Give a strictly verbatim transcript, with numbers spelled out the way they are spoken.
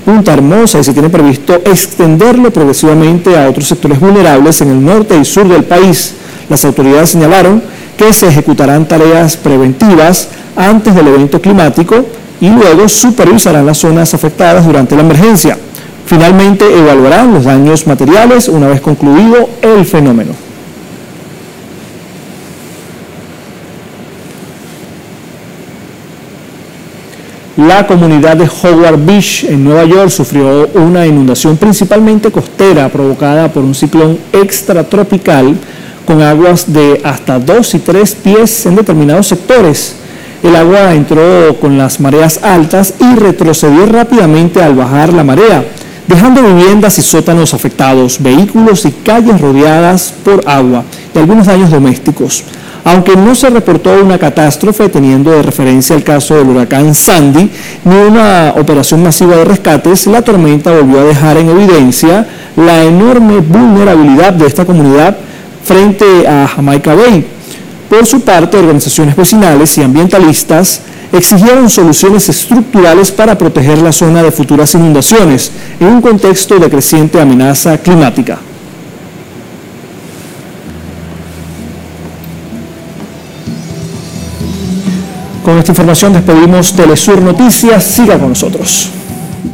Punta Hermosa y se tiene previsto extenderlo progresivamente a otros sectores vulnerables en el norte y sur del país. Las autoridades señalaron que se ejecutarán tareas preventivas antes del evento climático y luego supervisarán las zonas afectadas durante la emergencia. Finalmente evaluarán los daños materiales una vez concluido el fenómeno. La comunidad de Howard Beach en Nueva York sufrió una inundación principalmente costera provocada por un ciclón extratropical con aguas de hasta dos y tres pies en determinados sectores. El agua entró con las mareas altas y retrocedió rápidamente al bajar la marea, dejando viviendas y sótanos afectados, vehículos y calles rodeadas por agua y algunos daños domésticos. Aunque no se reportó una catástrofe, teniendo de referencia el caso del huracán Sandy, ni una operación masiva de rescates, la tormenta volvió a dejar en evidencia la enorme vulnerabilidad de esta comunidad frente a Jamaica Bay. Por su parte, organizaciones vecinales y ambientalistas exigieron soluciones estructurales para proteger la zona de futuras inundaciones en un contexto de creciente amenaza climática. Con esta información despedimos Telesur Noticias. Siga con nosotros.